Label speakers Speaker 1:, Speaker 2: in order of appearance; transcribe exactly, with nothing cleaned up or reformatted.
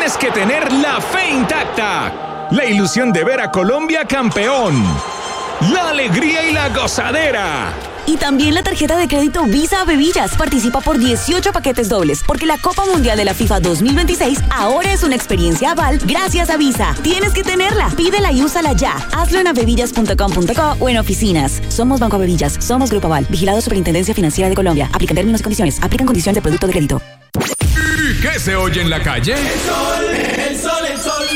Speaker 1: tienes que tener la fe intacta, la ilusión de ver a Colombia campeón, la alegría y la gozadera.
Speaker 2: Y también la tarjeta de crédito Visa Bebillas participa por dieciocho paquetes dobles, porque la Copa Mundial de la FIFA dos mil veintiséis ahora es una experiencia aval gracias a Visa. Tienes que tenerla. Pídela y úsala ya. Hazlo en avevillas punto com punto co o en oficinas. Somos Banco Avevillas. Somos Grupo Aval. Vigilado Superintendencia Financiera de Colombia. Aplican términos y condiciones. Aplican condiciones de producto de crédito.
Speaker 3: ¿Y qué se oye en la calle?